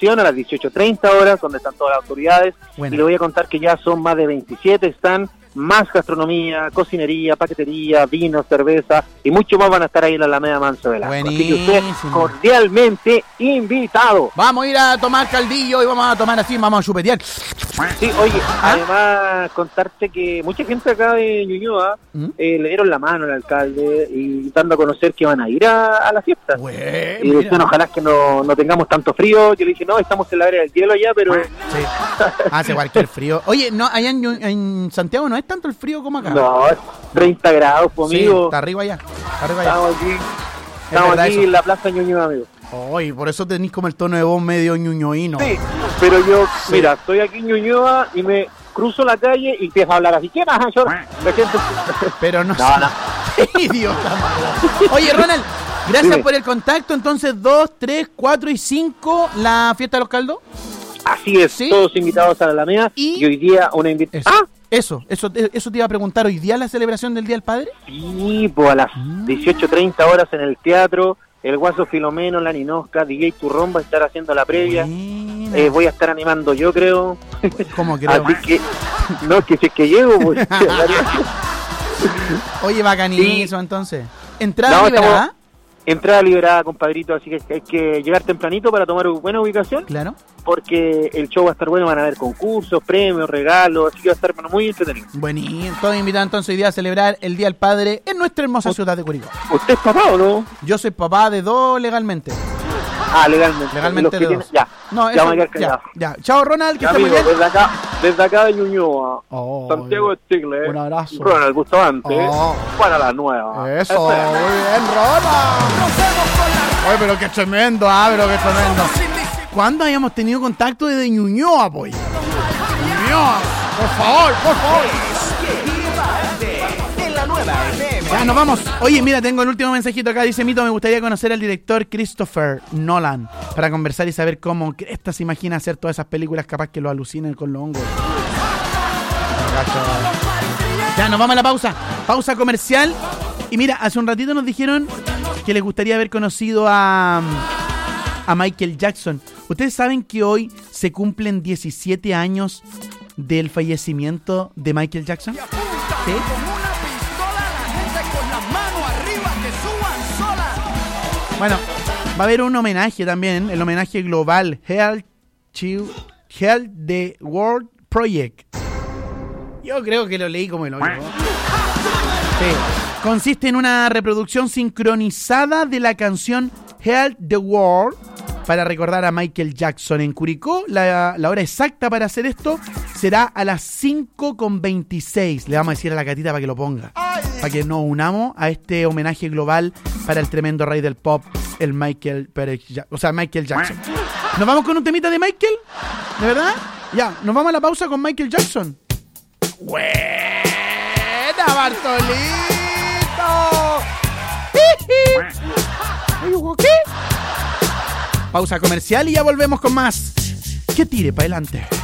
celebración a las 18:30 horas, donde están todas las autoridades. Bueno. Y le voy a contar que ya son más de 27 están, más gastronomía, cocinería, paquetería, vino, cerveza y mucho más van a estar ahí en la Alameda Manso de Velasco. Así que usted cordialmente invitado. Vamos a ir a tomar caldillo y vamos a tomar así, vamos a chupetear. Sí, oye, además contarte que mucha gente acá de Ñuñoa le dieron la mano al alcalde y dando a conocer que van a ir a la fiesta. Y decían, ojalá que no tengamos tanto frío. Yo le dije, no, estamos en la área del hielo allá, pero... Sí, hace cualquier frío. Oye, no, allá en Santiago no es tanto el frío como acá. No, es 30 grados, pues, amigo. Sí, está arriba allá. Estamos aquí en la plaza Ñuñoa, amigo. Oye, por eso tenéis como el tono de voz medio ñuñoíno. Sí, pero yo, mira, estoy aquí en Ñuñoa y me cruzo la calle y empiezo a hablar así. ¿Qué más, yo? Pero no. Idiota. Oye, Ronald, gracias por el contacto. Entonces, 2, 3, 4 y 5, la fiesta de los caldos. Así es, ¿sí? Todos invitados a la Alameda y hoy día una invitación. Eso te iba a preguntar, ¿hoy día la celebración del Día del Padre? Sí, pues a las 18:30 horas en el teatro, el Guaso Filomeno, la Ninosca, DJ Turrón va a estar haciendo la previa. Voy a estar animando yo, creo. ¿Cómo creo? Así que, no, que si es que llego, pues. Oye, bacanísimo, entonces. ¿Entrada liberada? Entrada liberada, compadrito, así que hay que llegar tempranito para tomar buena ubicación. Claro. Porque el show va a estar bueno, van a haber concursos, premios, regalos, así que va a estar muy entretenido. Buenísimo, todos invitados entonces hoy día a celebrar el Día del Padre en nuestra hermosa ciudad de Curicó. ¿Usted es papá o no? Yo soy papá de 2 legalmente. Legalmente. Legalmente de 2. Ya. No, ya vamos a quedar callados. Ya. Chao, Ronald, que esté muy bien. Desde acá de Ñuñoa, Santiago de Chile. Un abrazo. Ronald Bustamante, para la nueva. Eso, muy bien, Ronald. Oye, pero qué tremendo, pero qué tremendo. ¿Cuándo hayamos tenido contacto desde Ñuñoa, pues? Ñuñoa, por favor. Ya, nos vamos. Oye, mira, tengo el último mensajito acá. Dice Mito, me gustaría conocer al director Christopher Nolan para conversar y saber cómo esta se imagina hacer todas esas películas, capaz que lo alucinen con los hongos. Ya, nos vamos a la pausa. Pausa comercial. Y mira, hace un ratito nos dijeron que les gustaría haber conocido a Michael Jackson. ¿Ustedes saben que hoy se cumplen 17 años del fallecimiento de Michael Jackson? ¿Sí? Bueno, va a haber un homenaje también, el homenaje global, Heal the World Project. Yo creo que lo leí como el hoyo. Sí. Consiste en una reproducción sincronizada de la canción Heal the World para recordar a Michael Jackson en Curicó. La hora exacta para hacer esto será a las 5:26. Le vamos a decir a la Catita para que lo ponga. Para que nos unamos a este homenaje global para el tremendo rey del pop, el Michael Jackson. ¿Nos vamos con un temita de Michael? ¿De verdad? Ya, nos vamos a la pausa con Michael Jackson. ¡Buena, Bartolito! ¿Qué? Pausa comercial y ya volvemos con más. Que tire para adelante.